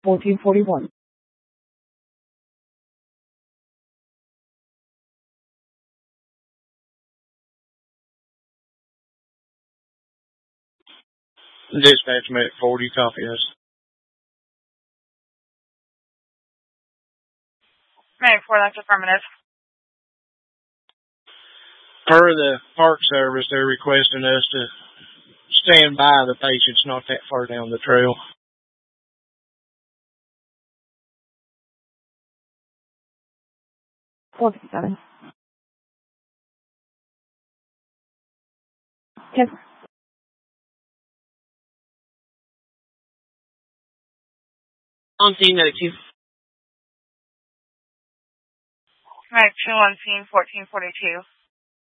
1441. Dispatch Medic 40, copy us. Medic 4, that's affirmative. Per the Park Service, they're requesting us to stand by. The patient's not that far down the trail. $457. Yes. On scene, Medic 2. Medic 2 on scene, 1442.